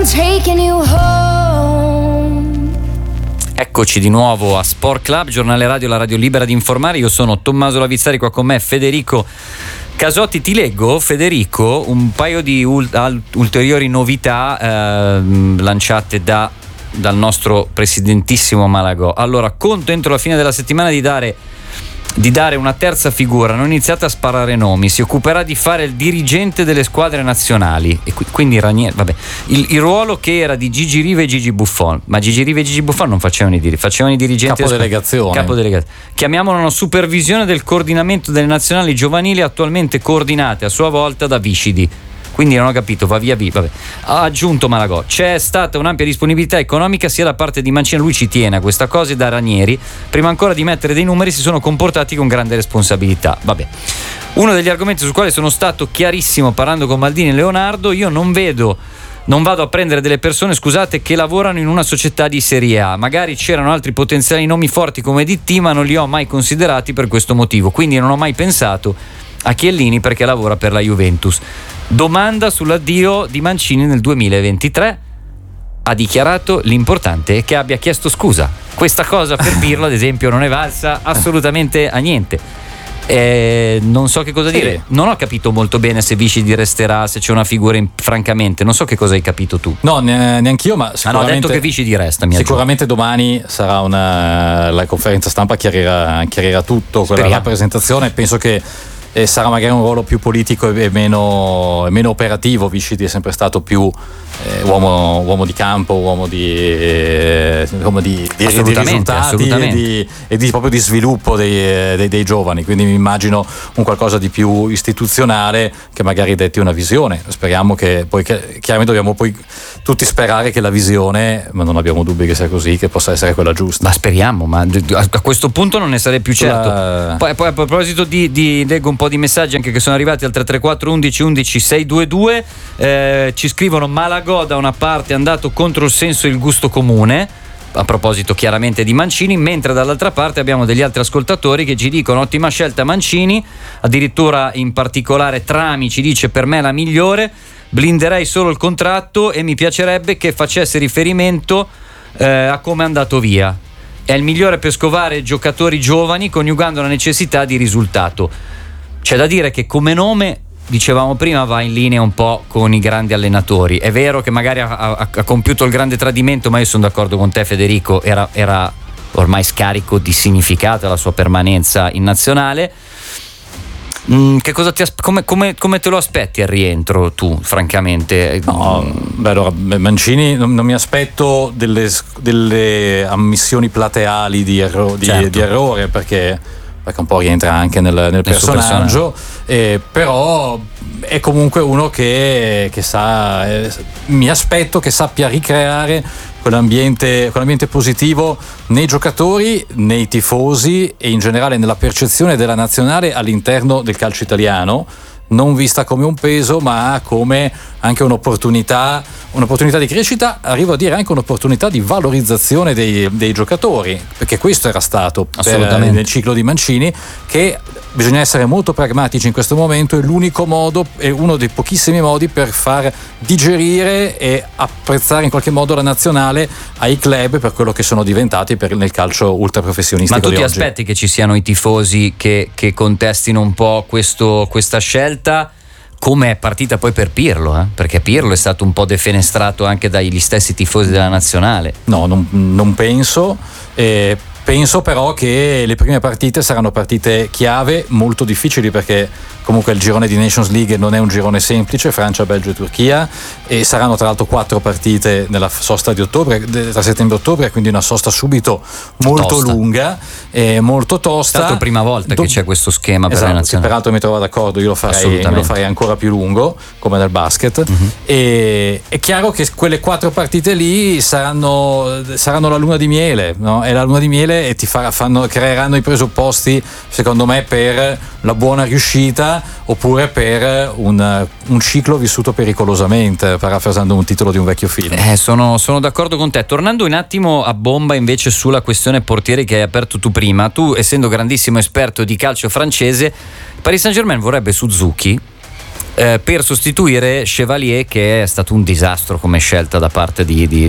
taking you home. Eccoci di nuovo a Sport Club, giornale radio, la radio libera di informare. Io sono Tommaso Lavizzari, qua con me Federico Casotti. Ti leggo, Federico, un paio di ulteriori novità lanciate dal nostro presidentissimo Malagò. Allora, conto entro la fine della settimana di dare una terza figura. Non iniziate a sparare nomi. Si occuperà di fare il dirigente delle squadre nazionali, e quindi Ranieri, vabbè, il ruolo che era di Gigi Riva e Gigi Buffon. Ma Gigi Riva e Gigi Buffon non facevano i dirigenti, capodelegazione. Chiamiamolo una supervisione del coordinamento delle nazionali giovanili, attualmente coordinate a sua volta da Viscidi. Quindi non ho capito, va via. Vabbè. Ha aggiunto Malagò: c'è stata un'ampia disponibilità economica sia da parte di Mancini, lui ci tiene a questa cosa, e da Ranieri. Prima ancora di mettere dei numeri si sono comportati con grande responsabilità. Vabbè. Uno degli argomenti sul quale sono stato chiarissimo parlando con Maldini e Leonardo: io non vado a prendere delle persone, scusate, che lavorano in una società di Serie A. Magari c'erano altri potenziali nomi forti come DT, ma non li ho mai considerati per questo motivo. Quindi non ho mai pensato a Chiellini perché lavora per la Juventus. Domanda sull'addio di Mancini nel 2023. Ha dichiarato: l'importante è che abbia chiesto scusa. Questa cosa per Pirlo, ad esempio, non è valsa assolutamente a niente. Non so che cosa dire. Non ho capito molto bene se Viscidi resterà, se c'è una figura francamente non so che cosa hai capito tu. No, neanch'io, ma sicuramente, ho detto che Viscidi resta. Sicuramente domani sarà la conferenza stampa, chiarirà tutto, quella rappresentazione. Penso che sarà magari un ruolo più politico e meno operativo. Viscidi è sempre stato più uomo di campo, uomo di risultati e proprio di sviluppo dei giovani, quindi mi immagino un qualcosa di più istituzionale che magari detti una visione. Speriamo che chiaramente dobbiamo poi tutti sperare che la visione, ma non abbiamo dubbi che sia così, che possa essere quella giusta. Ma speriamo, ma a questo punto non ne sarei più certo. Poi a proposito di leggo un po' di messaggi anche che sono arrivati al 334 11 11 622. Ci scrivono: Malagò da una parte è andato contro il senso e il gusto comune, a proposito chiaramente di Mancini, mentre dall'altra parte abbiamo degli altri ascoltatori che ci dicono: ottima scelta Mancini, addirittura in particolare Trami ci dice: per me la migliore, blinderei solo il contratto e mi piacerebbe che facesse riferimento a come è andato via. È il migliore per scovare giocatori giovani coniugando la necessità di risultato. C'è da dire che come nome, dicevamo prima, va in linea un po' con i grandi allenatori. È vero che magari ha compiuto il grande tradimento, ma io sono d'accordo con te, Federico, era ormai scarico di significato la sua permanenza in nazionale. Che cosa come te lo aspetti al rientro tu, francamente? No, allora, Mancini non mi aspetto delle ammissioni plateali di errore, perché un po' rientra anche nel personaggio, però è comunque uno che sa, mi aspetto che sappia ricreare quell'ambiente positivo nei giocatori, nei tifosi e in generale nella percezione della nazionale all'interno del calcio italiano, non vista come un peso ma come anche un'opportunità di crescita, arrivo a dire anche un'opportunità di valorizzazione dei giocatori, perché questo era stato nel ciclo di Mancini, che bisogna essere molto pragmatici in questo momento, è l'unico modo, è uno dei pochissimi modi per far digerire e apprezzare in qualche modo la nazionale ai club per quello che sono diventati nel calcio ultraprofessionistico. Ma tu ti aspetti che ci siano i tifosi che contestino un po' questa scelta? Come è partita poi per Pirlo, perché Pirlo è stato un po' defenestrato anche dagli stessi tifosi della nazionale. No, non penso. Penso però che le prime partite saranno partite chiave, molto difficili, perché comunque il girone di Nations League non è un girone semplice, Francia, Belgio e Turchia, e saranno tra l'altro 4 partite nella sosta di ottobre, tra settembre e ottobre, quindi una sosta subito molto tosta, lunga e molto tosta. È stata la prima volta che c'è questo schema per le nazionali. Peraltro mi trovo d'accordo, io lo farei ancora più lungo, come nel basket. E è chiaro che quelle 4 partite lì saranno la luna di miele, no? È la luna di miele e creeranno i presupposti, secondo me, per la buona riuscita oppure per un ciclo vissuto pericolosamente, parafrasando un titolo di un vecchio film. Sono d'accordo con te. Tornando un attimo a bomba invece sulla questione portieri che hai aperto tu prima, tu, essendo grandissimo esperto di calcio francese, Paris Saint-Germain vorrebbe Suzuki, per sostituire Chevalier, che è stato un disastro come scelta da parte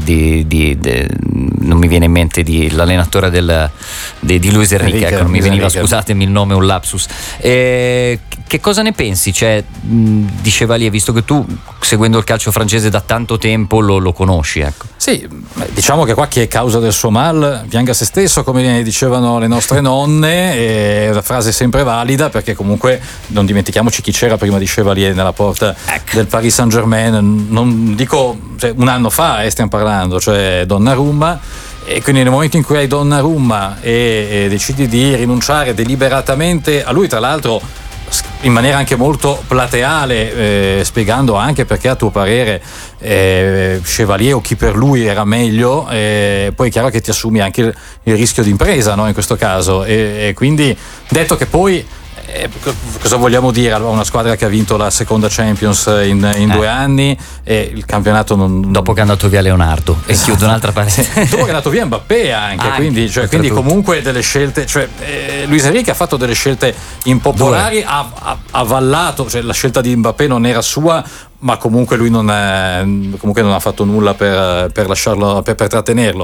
non mi viene in mente l'allenatore di Luis Enrique, ecco, non mi veniva, scusatemi il nome, un lapsus. Che cosa ne pensi, di Chevalier, visto che tu, seguendo il calcio francese da tanto tempo, lo conosci, ecco? Sì, diciamo che qua chi è causa del suo mal pianga se stesso, come dicevano le nostre nonne, è una frase sempre valida, perché comunque non dimentichiamoci chi c'era prima di Chevalier nella porta del Paris Saint-Germain, non dico un anno fa, stiamo parlando, cioè Donnarumma. E quindi nel momento in cui hai Donnarumma e decidi di rinunciare deliberatamente a lui, tra l'altro in maniera anche molto plateale, spiegando anche perché a tuo parere Chevalier o chi per lui era meglio, poi è chiaro che ti assumi anche il rischio di impresa, no, in questo caso, e quindi detto che poi cosa vogliamo dire a una squadra che ha vinto la seconda Champions in 2 anni, e il campionato dopo che è andato via Leonardo, esatto. E chiudo un'altra parte, dopo che è andato via Mbappé anche quindi comunque delle scelte, Luis Enrique ha fatto delle scelte impopolari, ha avallato, la scelta di Mbappé non era sua, ma comunque lui non ha fatto nulla per lasciarlo, per trattenerlo,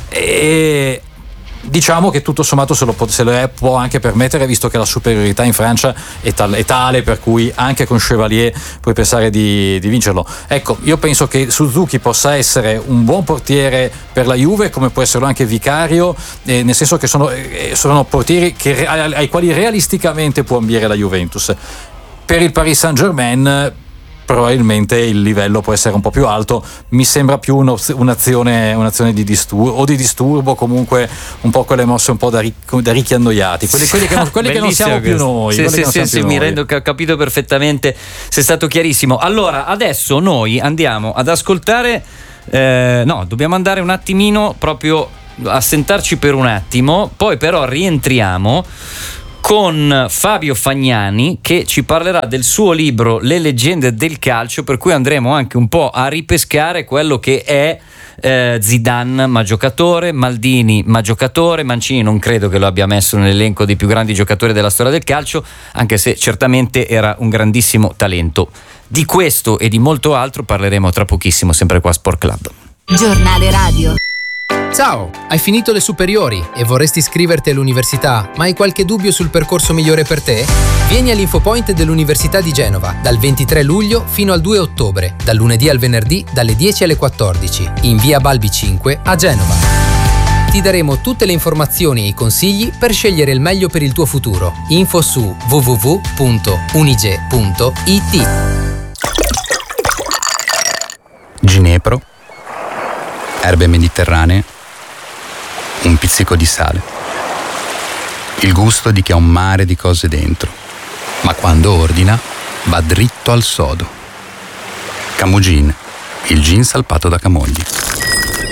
e diciamo che tutto sommato se lo può anche permettere, visto che la superiorità in Francia è tale per cui anche con Chevalier puoi pensare di vincerlo. Ecco, io penso che Suzuki possa essere un buon portiere per la Juve, come può esserlo anche Vicario, nel senso che sono portieri ai quali realisticamente può ambire la Juventus. Per il Paris Saint-Germain probabilmente il livello può essere un po' più alto, mi sembra più un'azione di disturbo, comunque un po' quelle mosse un po' da ricchi annoiati, quelli che non siamo più noi. Sì, mi rendo, capito perfettamente, sei stato chiarissimo. Allora adesso noi andiamo ad ascoltare, dobbiamo andare un attimino proprio a sentarci per un attimo, poi però rientriamo con Fabio Fagnani, che ci parlerà del suo libro Le leggende del calcio, per cui andremo anche un po' a ripescare quello che è Zidane ma giocatore, Maldini ma giocatore, Mancini non credo che lo abbia messo nell'elenco dei più grandi giocatori della storia del calcio, anche se certamente era un grandissimo talento. Di questo e di molto altro parleremo tra pochissimo, sempre qua a Sport Club. Giornale radio. Ciao, hai finito le superiori e vorresti iscriverti all'università, ma hai qualche dubbio sul percorso migliore per te? Vieni all'Infopoint dell'Università di Genova dal 23 luglio fino al 2 ottobre, dal lunedì al venerdì dalle 10 alle 14, in via Balbi 5 a Genova. Ti daremo tutte le informazioni e i consigli per scegliere il meglio per il tuo futuro. Info su www.unige.it. Ginepro, erbe mediterranee, un pizzico di sale. Il gusto di chi ha un mare di cose dentro, ma quando ordina va dritto al sodo. Camogin, il gin salpato da Camogli.